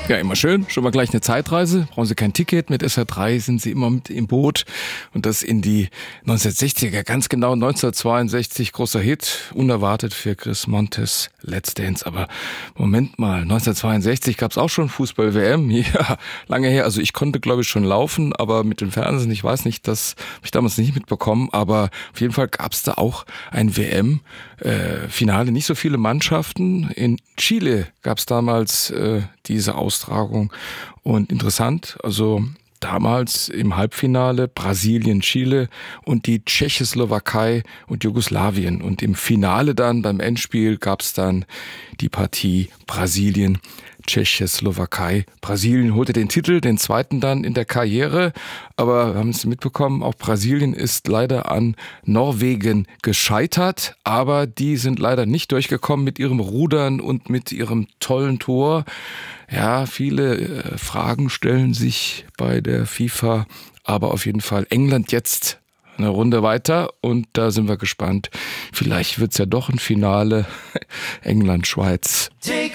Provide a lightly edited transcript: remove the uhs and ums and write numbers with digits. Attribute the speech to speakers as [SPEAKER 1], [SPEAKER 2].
[SPEAKER 1] Ja, immer schön. Schon mal gleich eine Zeitreise. Brauchen Sie kein Ticket. Mit SR3 sind Sie immer mit im Boot. Und das in die 1960er, ganz genau 1962. Großer Hit. Unerwartet für Chris Montes Let's Dance. Aber Moment mal, 1962 gab's auch schon Fußball-WM. Ja, lange her. Also ich konnte, glaube ich, schon laufen, aber mit dem Fernsehen, ich weiß nicht, das habe ich damals nicht mitbekommen. Aber auf jeden Fall gab's da auch ein WM-Finale. Nicht so viele Mannschaften. In Chile gab's damals diese Austragung. Und interessant, also damals im Halbfinale Brasilien, Chile und die Tschechoslowakei und Jugoslawien. Und im Finale dann, beim Endspiel, gab's dann die Partie Brasilien, Tschechoslowakei. Brasilien holte den Titel, den zweiten dann in der Karriere. Aber wir haben es mitbekommen, auch Brasilien ist leider an Norwegen gescheitert. Aber die sind leider nicht durchgekommen mit ihrem Rudern und mit ihrem tollen Tor. Ja, viele Fragen stellen sich bei der FIFA. Aber auf jeden Fall England jetzt eine Runde weiter. Und da sind wir gespannt. Vielleicht wird's ja doch ein Finale. England, Schweiz.
[SPEAKER 2] Take